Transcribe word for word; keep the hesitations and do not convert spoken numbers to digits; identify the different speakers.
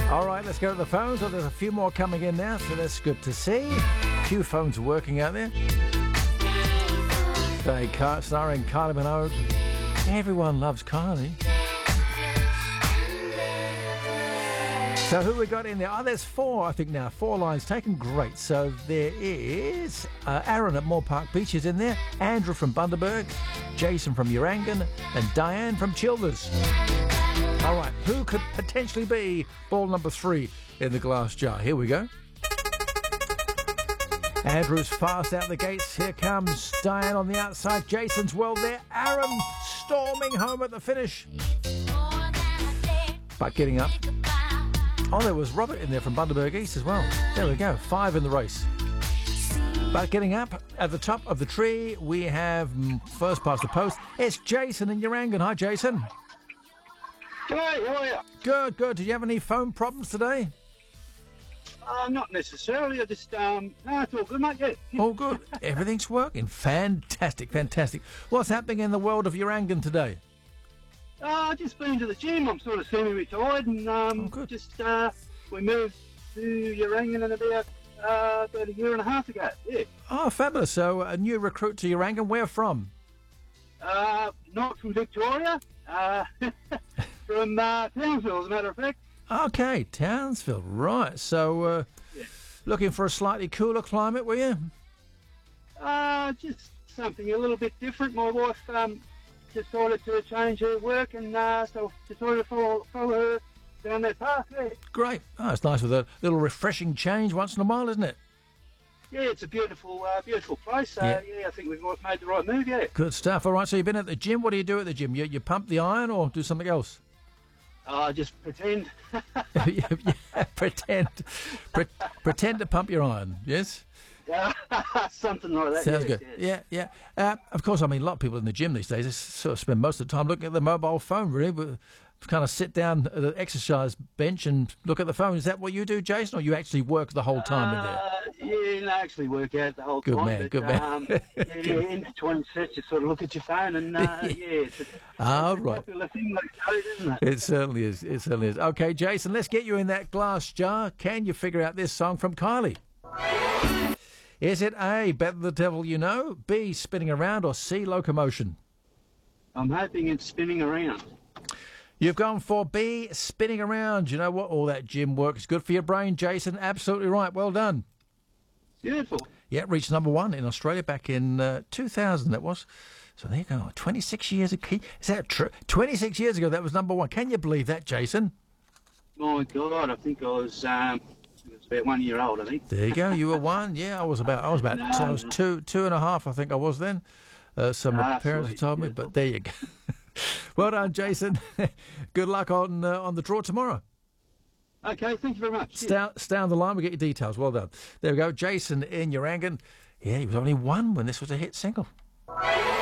Speaker 1: All right, let's go to the phones. Oh, there's a few more coming in now, so that's good to see. A few phones working out there. Today, Car- starring Kylie Minogue. Everyone loves Kylie. So who we got in there? Oh, there's four, I think now. Four lines taken. Great. So there is uh, Aaron at Moore Park Beach is in there, Andrew from Bundaberg, Jason from Urangan, and Diane from Childers. All right, who could potentially be ball number three in the glass jar? Here we go. Andrew's fast out the gates. Here comes Diane on the outside. Jason's well there. Aaron storming home at the finish. But getting up. Oh, there was Robert in there from Bundaberg East as well. There we go. Five in the race. But getting up at the top of the tree, we have mm, first past the post. It's Jason in Urangan. Hi, Jason.
Speaker 2: Hey, how are you?
Speaker 1: Good, good. Did you have any phone problems today?
Speaker 2: Uh, not necessarily. I just, um, no, it's all good, mate. Yeah. yeah.
Speaker 1: All good. Everything's working. Fantastic, fantastic. What's happening in the world of Urangan today?
Speaker 2: Uh, just been to the gym. I'm sort of semi-retired, and um,
Speaker 1: Oh, good.
Speaker 2: just uh, we moved to Urangan in about uh, about a year and a half ago. Yeah.
Speaker 1: Oh, fabulous. So a new recruit to Urangan. Where from?
Speaker 2: Uh, not from Victoria. Uh, from uh, Townsville, as a matter of fact.
Speaker 1: Okay, Townsville. Right. So uh,
Speaker 2: Yeah.
Speaker 1: looking for a slightly cooler climate, were you?
Speaker 2: Uh, just something a little bit different. My wife um, decided to change her work, and uh, so decided to follow, follow her down that path. Yeah.
Speaker 1: Great. Oh, it's nice with a little refreshing change once in a while, isn't it?
Speaker 2: Yeah, it's a beautiful, uh, beautiful place. So,
Speaker 1: Yeah.
Speaker 2: yeah. I think we've made the right move, yeah.
Speaker 1: Good stuff. All right, so you've been at the gym. What do you do at the gym? You, you pump the iron or do something else?
Speaker 2: Uh, just pretend.
Speaker 1: yeah, yeah, pretend. Pre- pretend to pump your iron, yes?
Speaker 2: Something like that.
Speaker 1: Sounds
Speaker 2: yes,
Speaker 1: good.
Speaker 2: yes.
Speaker 1: Yeah, yeah. Uh, of course, I mean, a lot of people in the gym these days they sort of spend most of the time looking at the mobile phone, really. But kind of sit down at the exercise bench and look at the phone. Is that what you do, Jason, or you actually work the whole time in there?
Speaker 2: Uh, yeah, no, actually work out the whole
Speaker 1: Good
Speaker 2: time.
Speaker 1: man,
Speaker 2: but,
Speaker 1: good man.
Speaker 2: Um, yeah, yeah, in between sets, you sort of look at your phone, and uh, yeah, it's a,
Speaker 1: Ah,
Speaker 2: it's a
Speaker 1: right.
Speaker 2: popular thing these days, isn't it?
Speaker 1: It certainly is. It certainly is. Okay, Jason, let's get you in that glass jar. Can you figure out this song from Kylie? Is it A, Better the Devil You Know, B, Spinning Around, or C, Locomotion?
Speaker 2: I'm hoping it's spinning around.
Speaker 1: You've gone for B, Spinning Around. You know what? All that gym work is good for your brain, Jason. Absolutely right. Well done.
Speaker 2: Beautiful.
Speaker 1: Yeah, it reached number one in Australia back in uh, two thousand, that was. So there you go. twenty-six years ago. Is that true? twenty-six years ago, that was number one. Can you believe that, Jason?
Speaker 2: My God, I think I was, um, I was about one year old, I think.
Speaker 1: There you go. You were one. Yeah, I was about. I was about.
Speaker 2: No,
Speaker 1: I was
Speaker 2: no.
Speaker 1: two, two and a half. I think I was then. Uh, some of my
Speaker 2: Ah,
Speaker 1: parents
Speaker 2: sweet.
Speaker 1: have told me,
Speaker 2: Beautiful.
Speaker 1: but there you go. Well done, Jason. Good luck on uh, on the draw tomorrow.
Speaker 2: Okay, thank you very much. Cheers.
Speaker 1: Stay, stay on the line. We get your details. Well done. There we go. Jason in Urangan. Yeah, he was only one when this was a hit single.